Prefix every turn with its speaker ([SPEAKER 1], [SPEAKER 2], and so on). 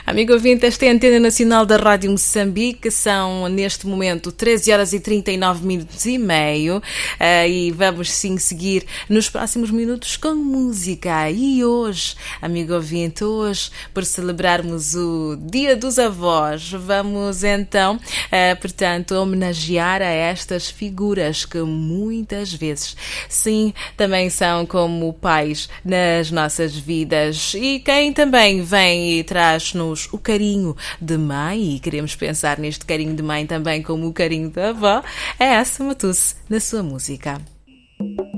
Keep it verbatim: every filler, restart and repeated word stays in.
[SPEAKER 1] Amigo ouvinte, esta é a Antena Nacional da Rádio Moçambique, são neste momento treze horas e trinta e nove minutos e meio uh, e vamos sim seguir nos próximos minutos com música. E hoje, amigo ouvinte, hoje, por celebrarmos o Dia dos Avós, vamos então, uh, portanto, homenagear a estas figuras que muitas vezes, sim, também são como pais nas nossas vidas e quem também vem e traz-nos o carinho de mãe, e queremos pensar neste carinho de mãe também como o carinho da avó, é essa Matusse na sua música.